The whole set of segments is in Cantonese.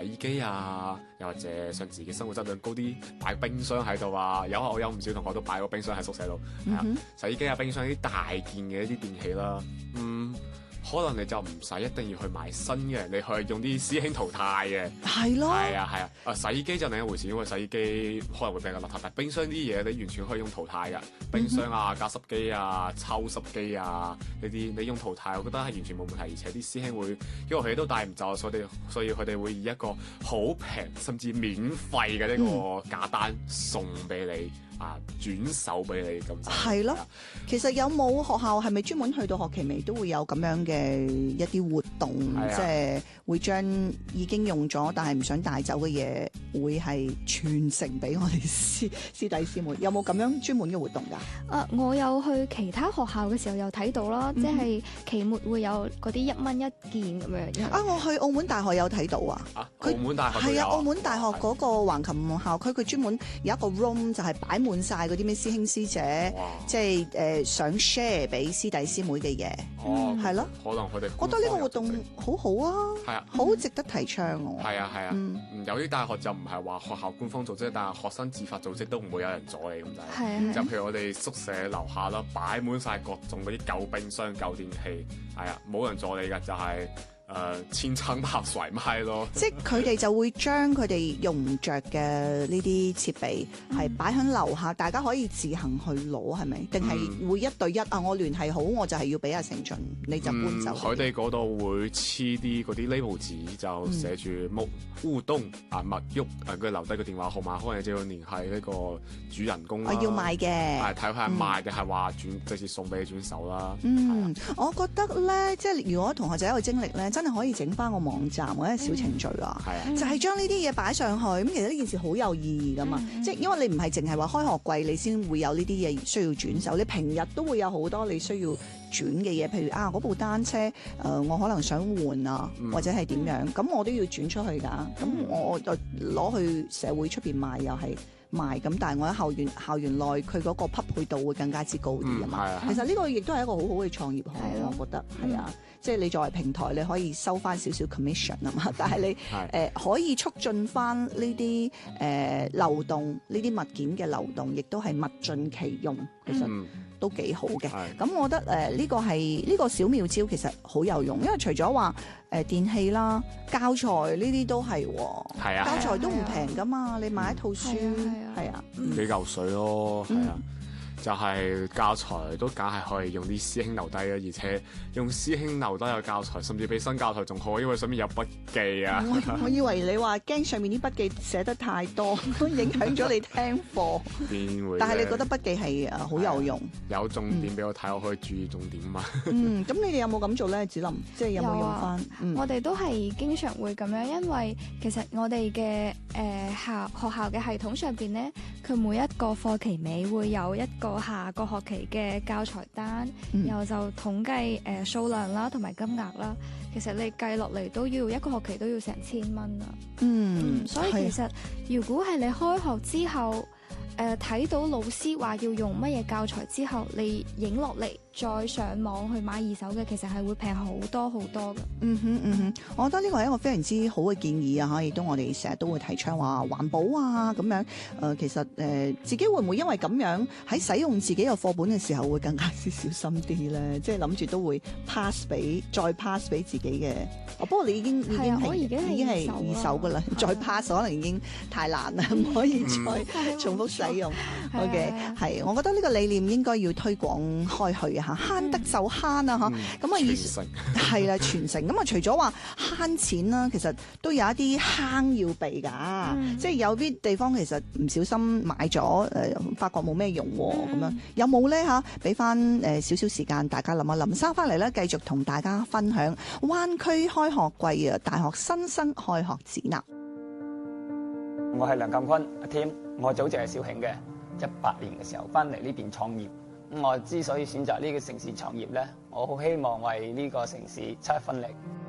洗衣機啊，又或者想自己生活質量高啲，擺冰箱喺度啊。我有唔少同學都擺個冰箱喺宿舍度，係啊，洗衣機啊、冰箱啲大件嘅一啲電器啦，可能你就唔使一定要去買新嘅，你可以用啲師兄淘汰嘅。 係咯， 係啊，洗衣機就另一回事，因為洗衣機可能會比較邋遢，但冰箱啲嘢你完全可以用淘汰嘅。冰箱啊、加濕機啊、抽濕機啊呢啲，你用淘汰，我覺得係完全冇問題。而且啲師兄會，因為佢哋都帶唔走，所以佢哋會以一個好平甚至免費嘅呢個價單送俾你。轉手俾你咁就係咯。其實有冇學校係咪專門去到學期尾都會有咁樣嘅一啲活動，即係會將已經用咗但係唔想帶走嘅嘢，會係傳承俾我哋師弟師妹？有冇咁樣專門嘅活動㗎？ 我有去其他學校嘅時候有睇到啦，即係期末會有嗰啲1蚊1件咁樣。 我去澳門大學有睇到啊！ 澳門大學係啊， 澳門大學嗰個橫琴校區，佢專門有一個 room 就係擺滿晒嗰啲咩師兄師姐，即係想 share 俾師弟師妹嘅嘢，係咯。 可能佢哋覺得呢個活動好好啊，係啊，好值得提倡喎。 係啊，有啲大學就唔係話學校官方組織，但係學生自發組織都唔會有人阻你咁滯。就譬如我哋宿舍樓下啦，擺滿晒各種嗰啲舊冰箱、舊電器，係啊，冇人阻你㗎，就係。千撐拍甩賣咯， 即係佢哋就會將佢哋用唔着嘅呢啲設備係擺喺樓下，大家可以自行去攞，係咪？定係會一對一啊？我聯繫好，我就係要俾阿成俊，你就搬走。 佢哋嗰度會黐啲嗰啲 label 紙，就寫住互動物喐佢留低個電話號碼，可能就要聯繫呢個主人公啦。 我要賣嘅， 係睇下賣嘅係話直接送俾你轉手啦。 我覺得咧，即係如果同學仔有精力咧，真係可以整翻個網站或者小程序啊，就係將呢啲嘢擺上去。咁其實呢件事好有意義噶嘛，即係因為你唔係淨係話開學季你先會有呢啲嘢需要轉手，你平日都會有好多你需要轉嘅嘢，譬如嗰部單車我可能想換啊，或者係點樣，咁我都要轉出去㗎。咁我就攞去社會出邊賣又係賣，咁但係我喺校園內佢嗰個匹配度會更加之高啲啊嘛。其實呢個亦都係一個好好嘅創業項目，我覺得係啊。即係你作為平台，你可以收翻少少 commission 啊嘛，但係你可以促進翻呢啲流動，呢啲物件嘅流動，亦都係物盡其用，其實都幾好嘅。咁我覺得呢個係呢個小妙招，其實好有用，因為除咗話電器啦、教材呢啲都係喎，教材都唔平噶嘛，你買一套書係啊， 幾嚿水咯，係啊。就係教材都梗係可以用啲師兄留低嘅，而且用師兄留低嘅教材，甚至比新教材仲好，因為上面有筆記啊。 我以為你話驚上面啲筆記寫得太多，影響咗你聽課。 邊會？ 但係你覺得筆記係好有用， 有重點俾我睇，我可以注意重點嘛。 咁你哋有冇咁做咧？子琳，即係有冇用翻？ 我哋都係經常會咁樣，因為其實我哋嘅學校嘅系統上邊咧，佢每一個課期尾會有一個下個學期嘅教材單，然後就統計數量啦，同埋金額啦。其實你計落嚟都要一個學期都要成1000蚊啊。所以其實如果係你開學之後，睇到老師話要用乜嘢教材之後，你影落嚟再上網去買二手嘅，其實係會平好多好多嘅。 我覺得呢個係一個非常之好嘅建議啊！亦都我哋成日都會提倡話環保啊咁樣。其實自己會唔會因為咁樣喺使用自己嘅課本嘅時候會更加之小心啲咧？即係諗住都會再 pass 俾自己嘅。不過你已經係二手㗎啦，再 pass 可能已經太難啦，唔可以再重複使用。OK， 係，我覺得呢個理念應該要推廣開去嚇，慳得就慳啊嚇。咁啊，係啦，傳承。咁啊，除咗話慳錢啦，其實都有一啲坑要避㗎。即係有啲地方其實唔小心買咗，發覺冇咩用咁樣，有冇咧嚇？俾翻少少時間大家諗一諗，收翻嚟咧，繼續同大家分享灣區開學季啊，大學新生開學指南。 我係梁鑑坤阿 Tim， 我祖籍係肇慶嘅，18年嘅時候翻嚟呢邊創業。我之所以選擇呢個城市創業咧，我好希望為呢個城市出一分力。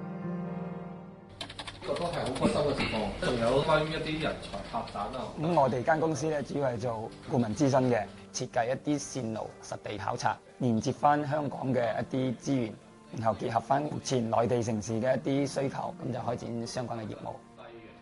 覺得係好開心嘅情況。仲有關於一啲人才發展啊。 我哋間公司咧主要係做顧問諮詢嘅，設計一啲線路實地考察，連接翻香港嘅一啲資源，然後結合翻前內地城市嘅一啲需求，咁就開展相關嘅業務。